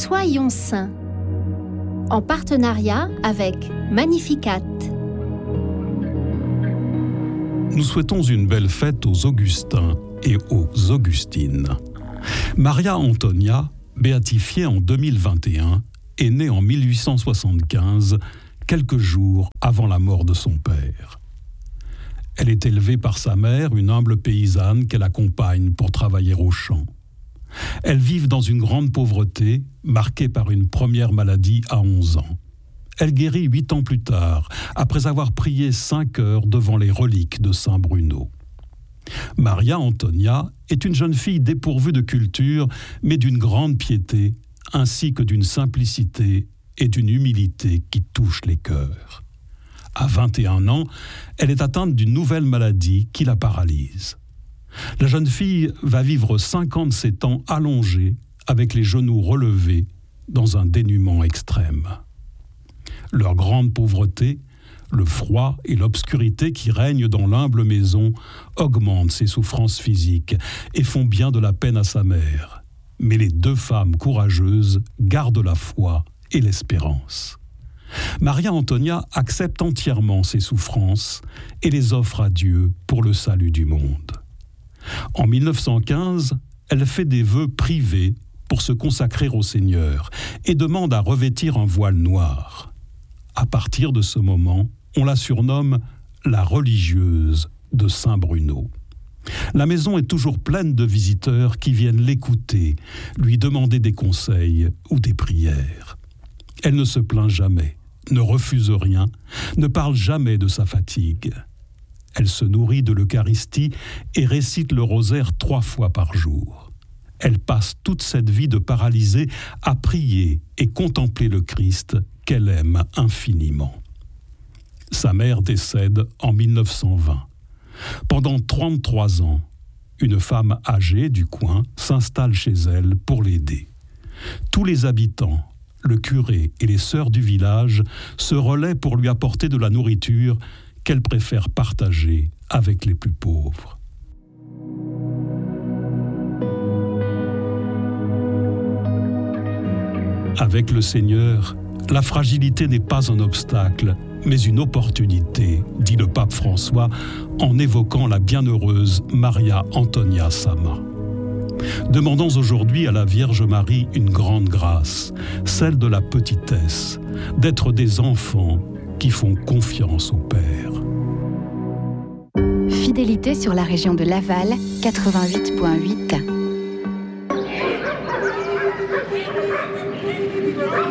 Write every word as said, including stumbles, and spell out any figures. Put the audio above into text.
Soyons saints, en partenariat avec Magnificat. Nous souhaitons une belle fête aux Augustins et aux Augustines. Maria Antonia, béatifiée en deux mille vingt et un, est née en mille huit cent soixante-quinze, quelques jours avant la mort de son père. Elle est élevée par sa mère, une humble paysanne qu'elle accompagne pour travailler au champ. Elles vivent dans une grande pauvreté, marquée par une première maladie à onze ans. Elle guérit huit ans plus tard, après avoir prié cinq heures devant les reliques de Saint Bruno. Maria Antonia est une jeune fille dépourvue de culture, mais d'une grande piété, ainsi que d'une simplicité et d'une humilité qui touchent les cœurs. À vingt et un ans, elle est atteinte d'une nouvelle maladie qui la paralyse. La jeune fille va vivre cinquante-sept ans allongée, avec les genoux relevés, dans un dénuement extrême. Leur grande pauvreté, le froid et l'obscurité qui règnent dans l'humble maison augmentent ses souffrances physiques et font bien de la peine à sa mère. Mais les deux femmes courageuses gardent la foi et l'espérance. Maria Antonia accepte entièrement ses souffrances et les offre à Dieu pour le salut du monde. En mille neuf cent quinze, elle fait des vœux privés pour se consacrer au Seigneur et demande à revêtir un voile noir. À partir de ce moment, on la surnomme la religieuse de Saint Bruno. La maison est toujours pleine de visiteurs qui viennent l'écouter, lui demander des conseils ou des prières. Elle ne se plaint jamais, ne refuse rien, ne parle jamais de sa fatigue. Elle se nourrit de l'Eucharistie et récite le rosaire trois fois par jour. Elle passe toute cette vie de paralysée à prier et contempler le Christ qu'elle aime infiniment. Sa mère décède en mille neuf cent vingt. Pendant trente-trois ans, une femme âgée du coin s'installe chez elle pour l'aider. Tous les habitants, le curé et les sœurs du village se relaient pour lui apporter de la nourriture qu'elle préfère partager avec les plus pauvres. Avec le Seigneur, la fragilité n'est pas un obstacle, mais une opportunité, dit le pape François en évoquant la bienheureuse Maria Antonia Sama. Demandons aujourd'hui à la Vierge Marie une grande grâce, celle de la petitesse, d'être des enfants qui font confiance au Père. Fidélité sur la région de Laval, quatre-vingt-huit virgule huit.